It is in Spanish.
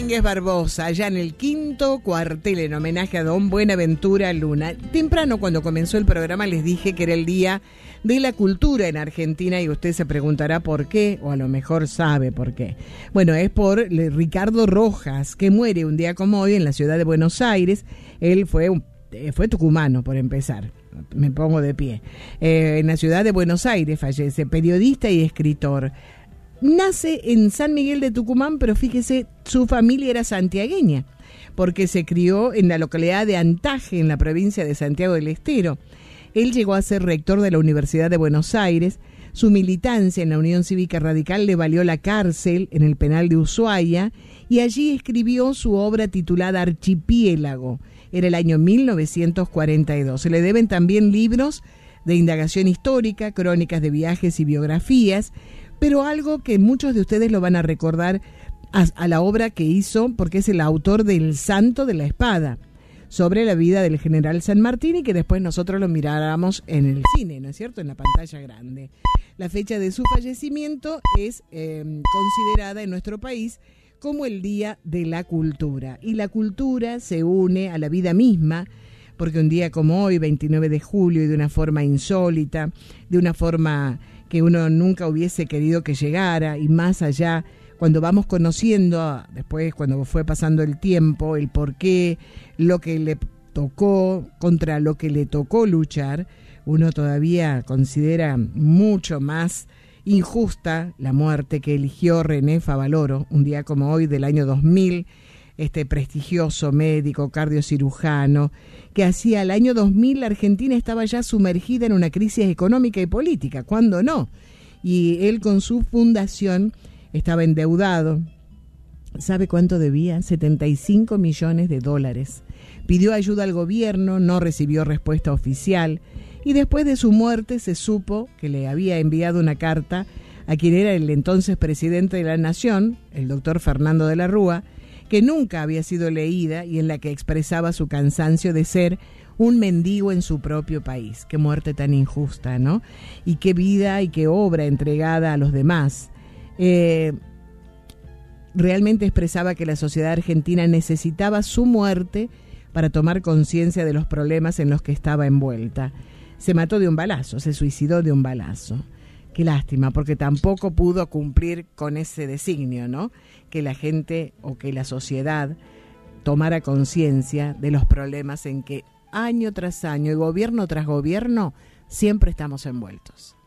Domínguez Barbosa, allá en el quinto cuartel, en homenaje a don Buenaventura Luna. Temprano, cuando comenzó el programa, les dije que era el Día de la Cultura en Argentina y usted se preguntará por qué, o a lo mejor sabe por qué. Bueno, es por Ricardo Rojas, que muere un día como hoy en la ciudad de Buenos Aires. Él fue tucumano, por empezar. Me pongo de pie. En la ciudad de Buenos Aires fallece, periodista y escritor. Nace en San Miguel de Tucumán, pero fíjese, su familia era santiagueña, porque se crió en la localidad de Antaje, en la provincia de Santiago del Estero. Él llegó a ser rector de la Universidad de Buenos Aires. Su militancia en la Unión Cívica Radical le valió la cárcel en el penal de Ushuaia, y allí escribió su obra titulada Archipiélago. Era el año 1942. Se le deben también libros de indagación histórica, crónicas de viajes y biografías, pero algo que muchos de ustedes lo van a recordar a la obra que hizo, porque es el autor del Santo de la Espada, sobre la vida del general San Martín, y que después nosotros lo miráramos en el cine, ¿no es cierto?, en la pantalla grande. La fecha de su fallecimiento es considerada en nuestro país como el Día de la Cultura, y la cultura se une a la vida misma, porque un día como hoy, 29 de julio, y de una forma insólita, de una forma que uno nunca hubiese querido que llegara, y más allá, cuando vamos conociendo, después cuando fue pasando el tiempo, el porqué, lo que le tocó, contra lo que le tocó luchar, uno todavía considera mucho más injusta la muerte que eligió René Favaloro, un día como hoy del año 2000, este prestigioso médico cardiocirujano, que hacia el año 2000 la Argentina estaba ya sumergida en una crisis económica y política, ¿cuándo no? Y él con su fundación estaba endeudado. ¿Sabe cuánto debía? 75 millones de dólares. Pidió ayuda al gobierno, no recibió respuesta oficial, y después de su muerte se supo que le había enviado una carta a quien era el entonces presidente de la Nación, el doctor Fernando de la Rúa, que nunca había sido leída, y en la que expresaba su cansancio de ser un mendigo en su propio país. Qué muerte tan injusta, ¿no? Y qué vida y qué obra entregada a los demás. Realmente expresaba que la sociedad argentina necesitaba su muerte para tomar conciencia de los problemas en los que estaba envuelta. Se mató de un balazo, se suicidó de un balazo. Qué lástima, porque tampoco pudo cumplir con ese designio, ¿no? Que la gente o que la sociedad tomara conciencia de los problemas en que año tras año y gobierno tras gobierno siempre estamos envueltos.